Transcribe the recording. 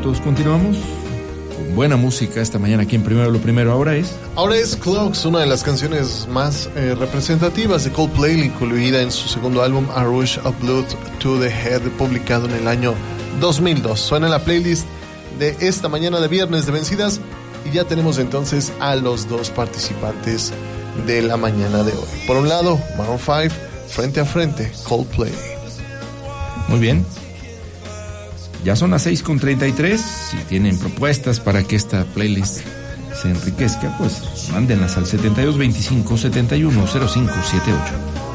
minutos. Continuamos con buena música esta mañana aquí en Primero lo Primero. Ahora es Clocks, una de las canciones más representativas de Coldplay, incluida en su segundo álbum A Rush of Blood to the Head, publicado en el año 2002. Suena en la playlist de esta mañana de viernes de vencidas y ya tenemos entonces a los dos participantes de la mañana de hoy. Por un lado, Maroon 5, Frente a Frente, Coldplay. muy bien. Ya son las 6:33. Si tienen propuestas para que esta playlist se enriquezca, pues mándenlas al 7225 710578.